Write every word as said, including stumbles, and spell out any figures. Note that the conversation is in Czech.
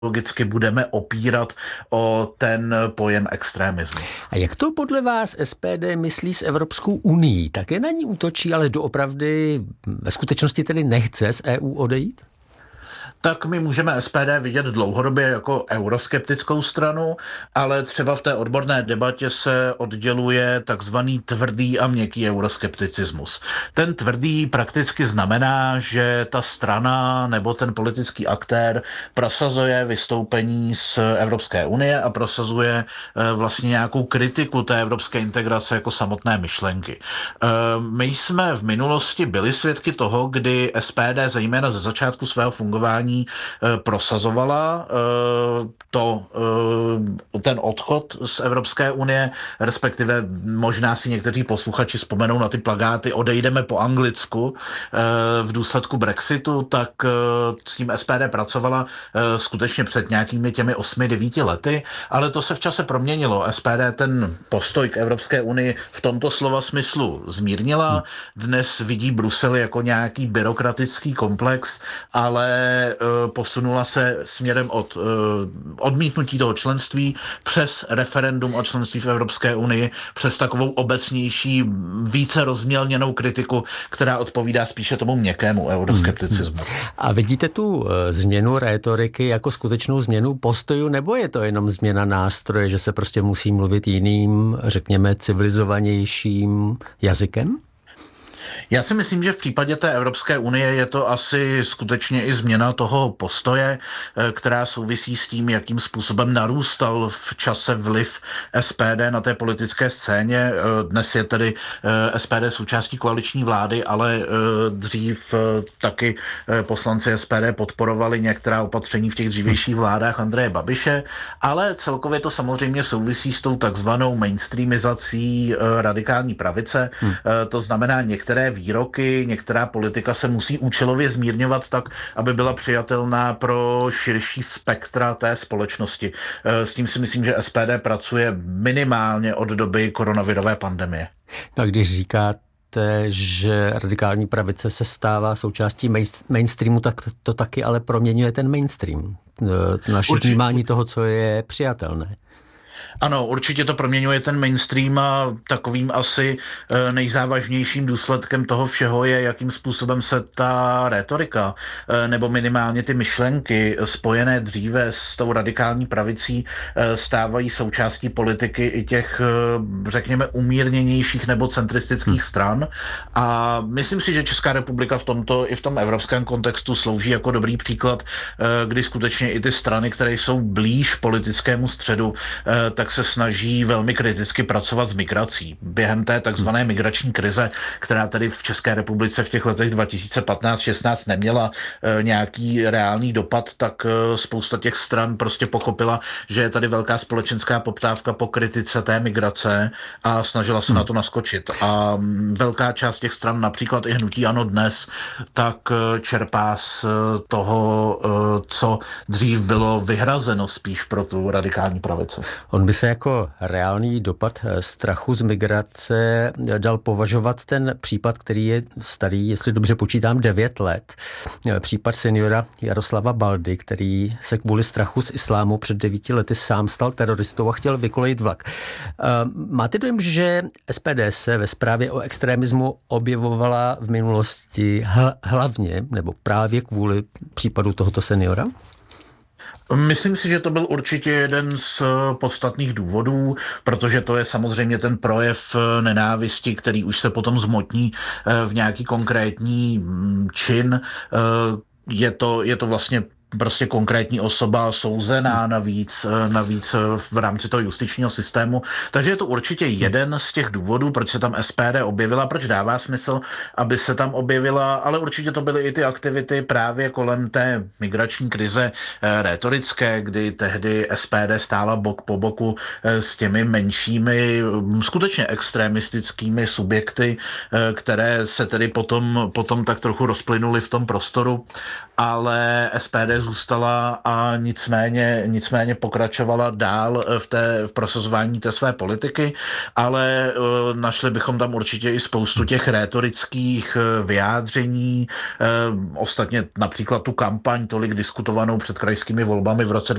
logicky budeme opírat o ten pojem extremismus. A jak to podle vás S P D myslí s Evropskou unií? Také na ní útočí, ale doopravdy ve skutečnosti tedy nechce z E U odejít? Tak my můžeme S P D vidět dlouhodobě jako euroskeptickou stranu, ale třeba v té odborné debatě se odděluje takzvaný tvrdý a měkký euroskepticismus. Ten tvrdý prakticky znamená, že ta strana nebo ten politický aktér prosazuje vystoupení z Evropské unie a prosazuje vlastně nějakou kritiku té evropské integrace jako samotné myšlenky. My jsme v minulosti byli svědky toho, kdy S P D zejména ze začátku svého fungování prosazovala to, ten odchod z Evropské unie, respektive možná si někteří posluchači vzpomenou na ty plakáty odejdeme po Anglicku v důsledku Brexitu, tak s tím S P D pracovala skutečně před nějakými těmi osmi, devíti lety, ale to se v čase proměnilo. S P D ten postoj k Evropské unii v tomto slova smyslu zmírnila. Dnes vidí Brusel jako nějaký byrokratický komplex, ale posunula se směrem od odmítnutí toho členství přes referendum o členství v Evropské unii, přes takovou obecnější, více rozmělněnou kritiku, která odpovídá spíše tomu měkkému euroskepticismu. A vidíte tu změnu rétoriky jako skutečnou změnu postojů, nebo je to jenom změna nástroje, že se prostě musí mluvit jiným, řekněme, civilizovanějším jazykem? Já si myslím, že v případě té Evropské unie je to asi skutečně i změna toho postoje, která souvisí s tím, jakým způsobem narůstal v čase vliv S P D na té politické scéně. Dnes je tedy S P D součástí koaliční vlády, ale dřív taky poslanci S P D podporovali některá opatření v těch dřívějších vládách Andreje Babiše, ale celkově to samozřejmě souvisí s tou takzvanou mainstreamizací radikální pravice. Hmm. To znamená, některé výroky, některá politika se musí účelově zmírňovat tak, aby byla přijatelná pro širší spektra té společnosti. S tím si myslím, že S P D pracuje minimálně od doby koronavirové pandemie. No a když říkáte, že radikální pravice se stává součástí mainstreamu, tak to taky ale proměňuje ten mainstream. Naše vnímání toho, co je přijatelné. Ano, určitě to proměňuje ten mainstream a takovým asi nejzávažnějším důsledkem toho všeho je, jakým způsobem se ta rétorika nebo minimálně ty myšlenky spojené dříve s tou radikální pravicí stávají součástí politiky i těch, řekněme, umírněnějších nebo centristických stran. A myslím si, že Česká republika v tomto i v tom evropském kontextu slouží jako dobrý příklad, kdy skutečně i ty strany, které jsou blíž politickému středu, tak se snaží velmi kriticky pracovat s migrací. Během té takzvané migrační krize, která tady v České republice v těch letech dva tisíce patnáct šestnáct neměla e, nějaký reálný dopad, tak e, spousta těch stran prostě pochopila, že je tady velká společenská poptávka po kritice té migrace a snažila se hmm. na to naskočit. A m, velká část těch stran, například i hnutí ANO dnes, tak e, čerpá z toho, e, co dřív bylo vyhrazeno spíš pro tu radikální pravici. On by se jako reálný dopad strachu z migrace dal považovat ten případ, který je starý, jestli dobře počítám, devět let. Případ seniora Jaroslava Baldy, který se kvůli strachu z islámu před devíti lety sám stal teroristou a chtěl vykolejit vlak. Máte dojem, že S P D se ve zprávě o extremismu objevovala v minulosti hlavně nebo právě kvůli případu tohoto seniora? Myslím si, že to byl určitě jeden z podstatných důvodů, protože to je samozřejmě ten projev nenávisti, který už se potom zmotní v nějaký konkrétní čin. Je to, je to vlastně prostě konkrétní osoba souzená navíc, navíc v rámci toho justičního systému. Takže je to určitě jeden z těch důvodů, proč se tam S P D objevila, proč dává smysl, aby se tam objevila, ale určitě to byly i ty aktivity právě kolem té migrační krize rétorické, kdy tehdy S P D stála bok po boku s těmi menšími, skutečně extremistickými subjekty, které se tedy potom, potom tak trochu rozplynuly v tom prostoru, ale S P D zůstala a nicméně, nicméně pokračovala dál v, té, v prosazování té své politiky, ale našli bychom tam určitě i spoustu těch rétorických vyjádření, ostatně například tu kampaň tolik diskutovanou před krajskými volbami v roce